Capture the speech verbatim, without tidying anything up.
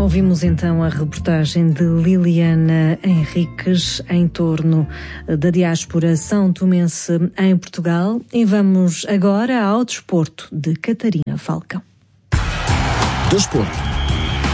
Ouvimos então a reportagem de Liliana Henriques em torno da diáspora são tomense em Portugal e vamos agora ao desporto de Catarina Falcão. Desporto.